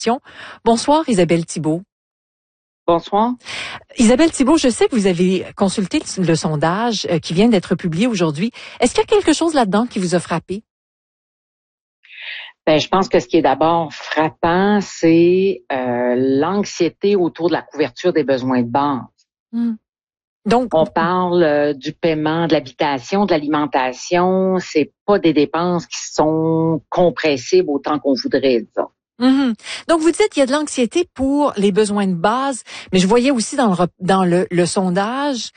Bonsoir, Isabelle Thibault. Bonsoir. Isabelle Thibault, je sais que vous avez consulté le sondage qui vient d'être publié aujourd'hui. Est-ce qu'il y a quelque chose là-dedans qui vous a frappé? Je pense que ce qui est d'abord frappant, c'est l'anxiété autour de la couverture des besoins de base. Donc, on parle du paiement de l'habitation, de l'alimentation. C'est pas des dépenses qui sont compressibles autant qu'on voudrait, disons. Donc, vous dites qu'il y a de l'anxiété pour les besoins de base, mais je voyais aussi dans le sondage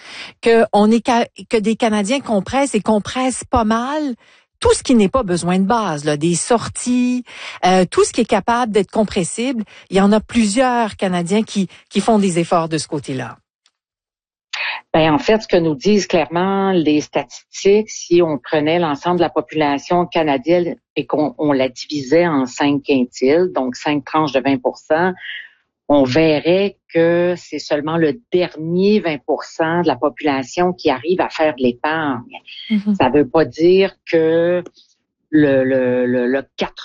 que des Canadiens compressent pas mal tout ce qui n'est pas besoin de base, là, des sorties, tout ce qui est capable d'être compressible. Il y en a plusieurs Canadiens qui font des efforts de ce côté-là. En fait, ce que nous disent clairement les statistiques, si on prenait l'ensemble de la population canadienne et qu'on la divisait en 5 quintiles, donc 5 tranches de 20%, on verrait que c'est seulement le dernier 20% de la population qui arrive à faire de l'épargne. Ça veut pas dire que le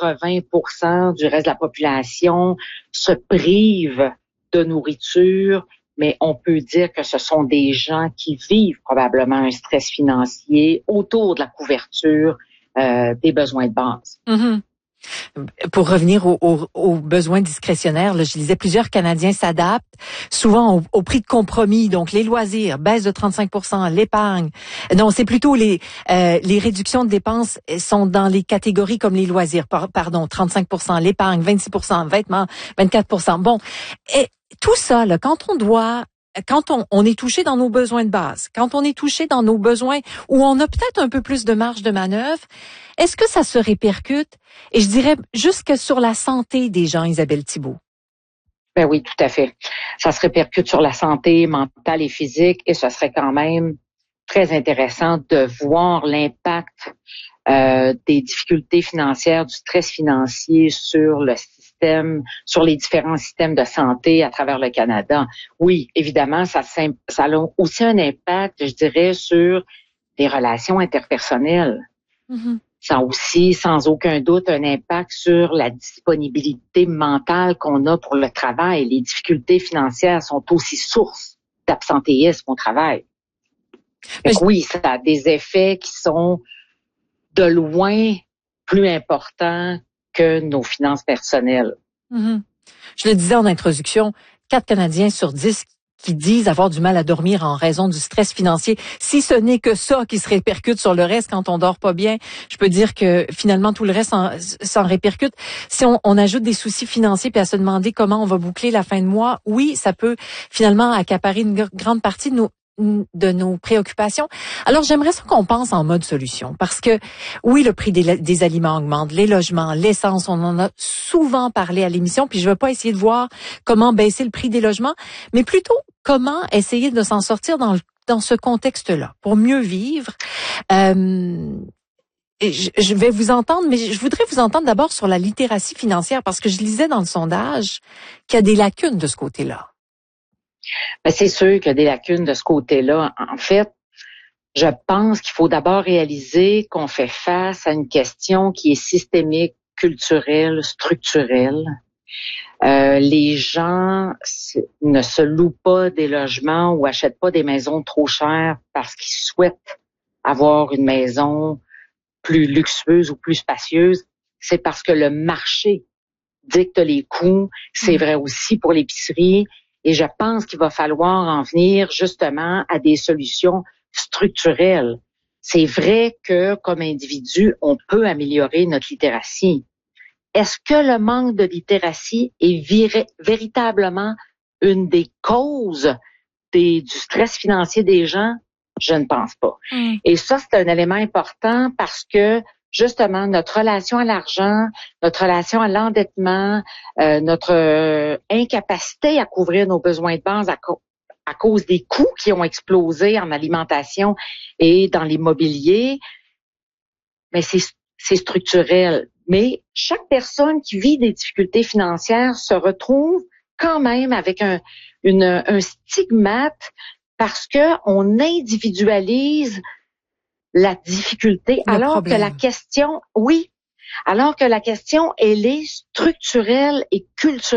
80% du reste de la population se prive de nourriture, mais on peut dire que ce sont des gens qui vivent probablement un stress financier autour de la couverture des besoins de base. Pour revenir aux besoins discrétionnaires, là, je disais plusieurs Canadiens s'adaptent souvent au prix de compromis, donc les loisirs, baisse de 35%, l'épargne. Non, c'est plutôt les réductions de dépenses sont dans les catégories comme les loisirs, 35%, l'épargne, 26%, vêtements, 24%. Bon, et tout ça, là, quand on est touché dans nos besoins de base, quand on est touché dans nos besoins où on a peut-être un peu plus de marge de manœuvre, est-ce que ça se répercute, et je dirais jusque sur la santé des gens, Isabelle Thibault? Oui, tout à fait. Ça se répercute sur la santé mentale et physique, et ce serait quand même très intéressant de voir l'impact des difficultés financières, du stress financier sur le système, sur les différents systèmes de santé à travers le Canada. Oui, évidemment, ça a aussi un impact, je dirais, sur les relations interpersonnelles. Ça a aussi, sans aucun doute, un impact sur la disponibilité mentale qu'on a pour le travail. Les difficultés financières sont aussi source d'absentéisme au travail. Oui, ça a des effets qui sont de loin plus importants que nos finances personnelles. Je le disais en introduction, 4 Canadiens sur 10 qui disent avoir du mal à dormir en raison du stress financier. Si ce n'est que ça qui se répercute sur le reste quand on dort pas bien, je peux dire que finalement tout le reste s'en répercute. Si on ajoute des soucis financiers puis à se demander comment on va boucler la fin de mois, oui, ça peut finalement accaparer une grande partie de nos préoccupations. Alors, j'aimerais ça qu'on pense en mode solution parce que, oui, le prix des aliments augmente, les logements, l'essence, on en a souvent parlé à l'émission, puis je veux pas essayer de voir comment baisser le prix des logements, mais plutôt comment essayer de s'en sortir dans ce contexte-là pour mieux vivre. Je vais vous entendre, mais je voudrais vous entendre d'abord sur la littératie financière parce que je lisais dans le sondage qu'il y a des lacunes de ce côté-là. C'est sûr qu'il y a des lacunes de ce côté-là. En fait, je pense qu'il faut d'abord réaliser qu'on fait face à une question qui est systémique, culturelle, structurelle. Les gens ne se louent pas des logements ou achètent pas des maisons trop chères parce qu'ils souhaitent avoir une maison plus luxueuse ou plus spacieuse. C'est parce que le marché dicte les coûts. C'est vrai aussi pour l'épicerie. Et je pense qu'il va falloir en venir justement à des solutions structurelles. C'est vrai que comme individu, on peut améliorer notre littératie. Est-ce que le manque de littératie est véritablement une des causes du stress financier des gens? Je ne pense pas. Et ça, c'est un élément important parce que justement, notre relation à l'argent, notre relation à l'endettement, notre incapacité à couvrir nos besoins de base à cause des coûts qui ont explosé en alimentation et dans l'immobilier, mais c'est structurel. Mais chaque personne qui vit des difficultés financières se retrouve quand même avec un stigmate parce que on individualise la difficulté, alors que la question, elle est structurelle et culturelle.